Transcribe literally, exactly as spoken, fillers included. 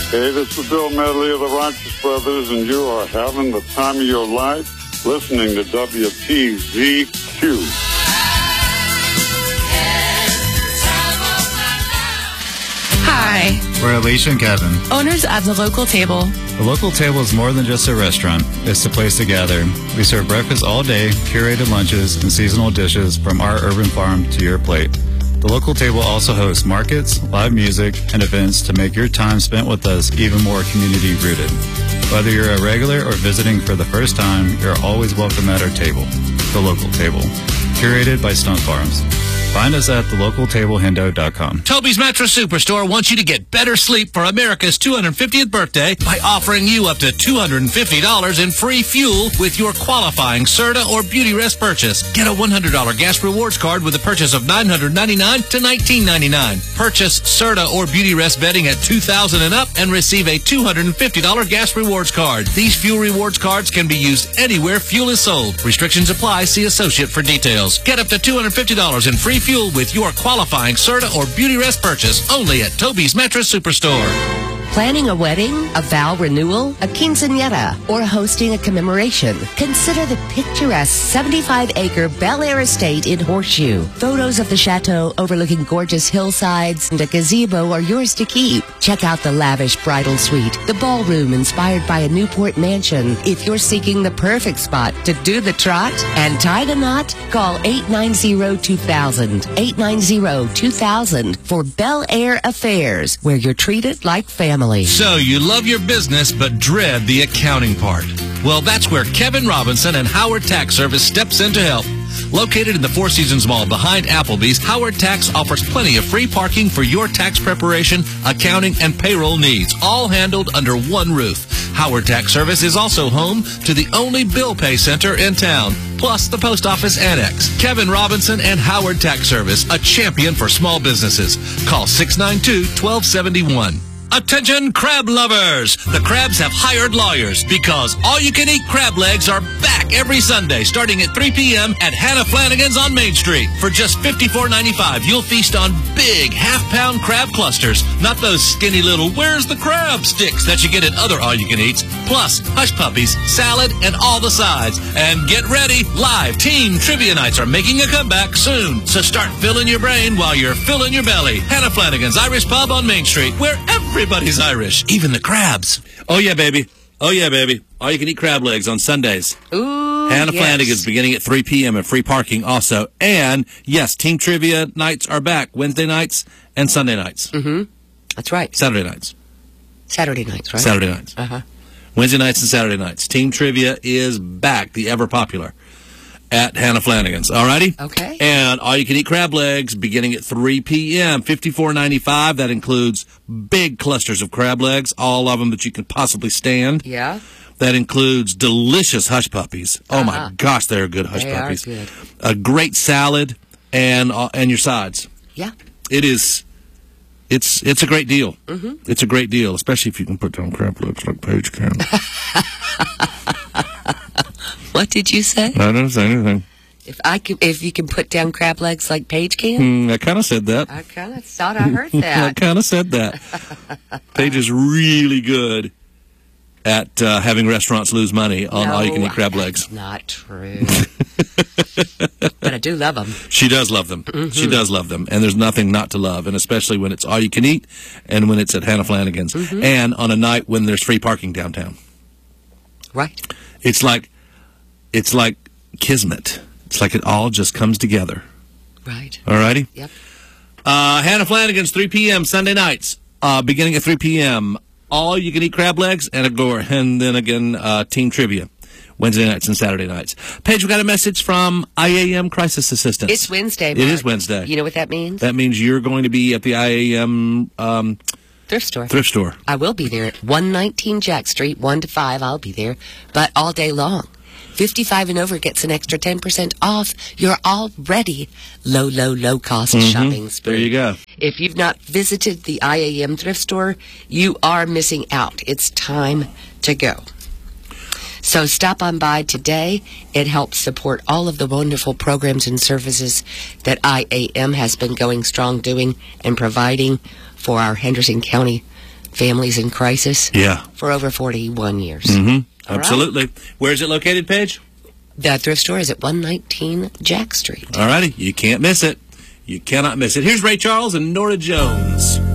Hey, this is Bill Medley of the Righteous Brothers, and you are having the time of your life listening to W T Z Q. Hi. We're Alicia and Kevin, owners of The Local Table. The Local Table is more than just a restaurant. It's a place to gather. We serve breakfast all day, curated lunches, and seasonal dishes from our urban farm to your plate. The Local Table also hosts markets, live music, and events to make your time spent with us even more community-rooted. Whether you're a regular or visiting for the first time, you're always welcome at our table. The Local Table, curated by Stunt Farms. Find us at the local table hendo dot com. Toby's Mattress Superstore wants you to get better sleep for America's two hundred fiftieth birthday by offering you up to two hundred fifty dollars in free fuel with your qualifying Serta or Beauty Rest purchase. Get a one hundred dollars gas rewards card with a purchase of nine hundred ninety-nine dollars to nineteen ninety-nine dollars. Purchase Serta or Beauty Rest bedding at two thousand dollars and up and receive a two hundred fifty dollars gas rewards card. These fuel rewards cards can be used anywhere fuel is sold. Restrictions apply. See associate for details. Get up to two hundred fifty dollars in free fuel with your qualifying Serta or Beauty Rest purchase only at Toby's Mattress Superstore. Planning a wedding, a vow renewal, a quinceañera, or hosting a commemoration? Consider the picturesque seventy-five acre Bel Air estate in Horseshoe. Photos of the chateau overlooking gorgeous hillsides and a gazebo are yours to keep. Check out the lavish bridal suite, the ballroom inspired by a Newport mansion. If you're seeking the perfect spot to do the trot and tie the knot, call eight nine zero two thousand, eight nine zero two thousand for Bel Air Affairs, where you're treated like family. So you love your business but dread the accounting part. Well, that's where Kevin Robinson and Howard Tax Service steps in to help. Located in the Four Seasons Mall behind Applebee's, Howard Tax offers plenty of free parking for your tax preparation, accounting, and payroll needs, all handled under one roof. Howard Tax Service is also home to the only bill pay center in town, plus the post office annex. Kevin Robinson and Howard Tax Service, a champion for small businesses. Call six nine two, one two seven one. Attention crab lovers! The Crabs have hired lawyers because all-you-can-eat crab legs are back every Sunday starting at three p.m. at Hannah Flanagan's on Main Street. For just fifty-four ninety-five, you'll feast on big half-pound crab clusters, not those skinny little where's the crab sticks that you get at other all-you-can-eats, plus hush puppies, salad, and all the sides. And get ready, live team trivia nights are making a comeback soon, so start filling your brain while you're filling your belly. Hannah Flanagan's Irish Pub on Main Street, where every Everybody's Irish, even the crabs. Oh, yeah, baby. Oh, yeah, baby. All you can eat crab legs on Sundays. Ooh, Hannah yes. Flanagan's beginning at three p.m. and free parking also. And, yes, team trivia nights are back Wednesday nights and Sunday nights. Mm-hmm. That's right. Saturday nights. Saturday nights, right? Saturday nights. Uh-huh. Wednesday nights and Saturday nights. Team trivia is back, the ever popular, at Hannah Flanagan's. All righty? Okay. And all you can eat crab legs beginning at three p.m. fifty-four ninety-five. That includes big clusters of crab legs, all of them that you can possibly stand. Yeah. That includes delicious hush puppies. Oh, uh-huh. my gosh, they're good hush they puppies. Are good. A great salad and uh, and your sides. Yeah. It is. It's it's a great deal. Mm-hmm. It's a great deal, especially if you can put down crab legs like Paige can. What did you say? I didn't say anything. If I can, if you can put down crab legs like Paige can? Mm, I kind of said that. I kind of thought I heard that. I kind of said that. Paige is really good at uh, having restaurants lose money on no, all-you-can-eat crab legs. That's not true. But I do love them. She does love them. Mm-hmm. She does love them. And there's nothing not to love, and especially when it's all-you-can-eat and when it's at Hannah Flanagan's. Mm-hmm. And on a night when there's free parking downtown. Right. It's like... It's like kismet. It's like it all just comes together. Right. All righty? Yep. Uh, Hannah Flanagan's, three p.m. Sunday nights, uh, beginning at three p.m. All you can eat crab legs and a gore. And then again, uh, team trivia, Wednesday nights and Saturday nights. Paige, we got a message from I A M Crisis Assistance. It's Wednesday, Mark. It is Wednesday. You know what that means? That means you're going to be at the I A M um, thrift store. Thrift store. I will be there at one nineteen Jack Street, one to five. I'll be there, but all day long. fifty-five and over gets an extra ten percent off your already low, low, low cost mm-hmm. shopping spree. There you go. If you've not visited the I A M thrift store, you are missing out. It's time to go. So stop on by today. It helps support all of the wonderful programs and services that I A M has been going strong doing and providing for our Henderson County families in crisis. Yeah. For over forty-one years. Mm-hmm. All Absolutely. right. Where is it located, Paige? The thrift store is at one nineteen Jack Street. All righty. You can't miss it. You cannot miss it. Here's Ray Charles and Nora Jones.